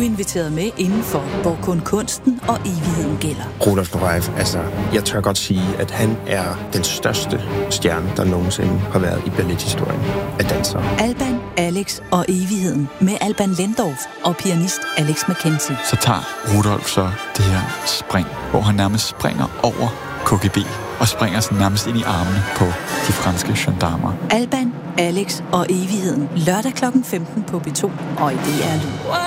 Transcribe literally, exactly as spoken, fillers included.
inviteret med indenfor, hvor kun kunsten og evigheden gælder. Rudolf Nureyev, altså, jeg tør godt sige, at han er den største stjerne, der nogensinde har været i ballethistorien af dansere. Alban, Alex og evigheden med Alban Lendorf og pianist Alex McKenzie. Så tager Rudolf så det her spring, hvor han nærmest springer over K G B og springer sådan nærmest ind i armene på de franske gendarmer. Alban, Alex og evigheden. Lørdag klokken femten på B to og i D R Lyd.